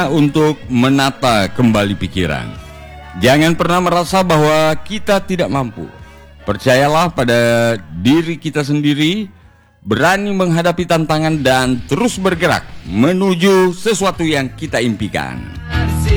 Saatnya untuk menata kembali pikiran. Jangan pernah merasa bahwa kita tidak mampu. Percayalah pada diri kita sendiri, berani menghadapi tantangan dan terus bergerak menuju sesuatu yang kita impikan.